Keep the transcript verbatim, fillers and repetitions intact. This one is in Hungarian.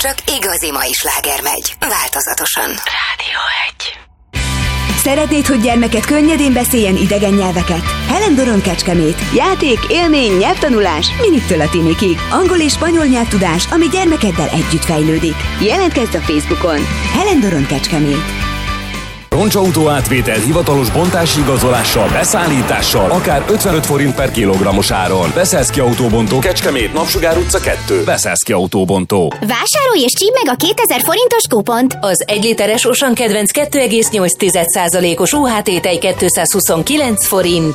Csak igazi mai sláger megy, változatosan. Rádió egy. Szeretnéd, hogy gyermeked könnyedén beszéljen idegen nyelveket? Helen Doron Kecskemét. Játék, élmény, nyelvtanulás, minittől a tinikig. Angol és spanyol nyelvtudás, ami gyermekeddel együtt fejlődik. Jelentkezz a Facebookon. Helen Doron Kecskemét. Roncsautó átvétel hivatalos bontási igazolással, beszállítással, akár ötvenöt forint per kilogrammos áron. Beszélszki Autóbontó, Kecskemét, Napsugár utca kettő. Beszélszki Autóbontó. Vásárolj és csípd meg a kétezer forintos kupont! Az egy literes Osan kedvenc kettő egész nyolc százalékos u há té tej kétszázhuszonkilenc forint.